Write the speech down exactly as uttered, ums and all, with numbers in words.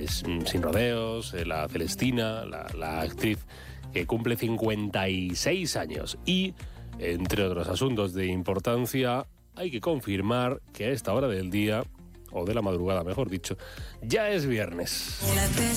es Sin Rodeos, eh, la Celestina, la, la actriz que cumple cincuenta y seis años. Y, entre otros asuntos de importancia, hay que confirmar que a esta hora del día, o de la madrugada mejor dicho, ya es viernes.